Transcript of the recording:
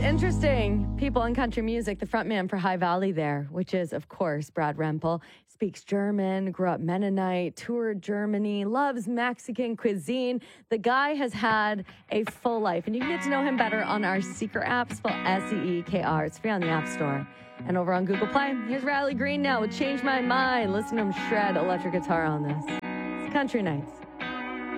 interesting people in country music. The frontman for High Valley there, which is, of course, Brad Rempel, speaks German, grew up Mennonite, toured Germany, loves Mexican cuisine. The guy has had a full life, and you can get to know him better on our Seeker app, spelled Seekr. It's free on the App Store and over on Google Play. Here's Riley Green now with Change My Mind. Listen to him shred electric guitar on this. It's Country Nights.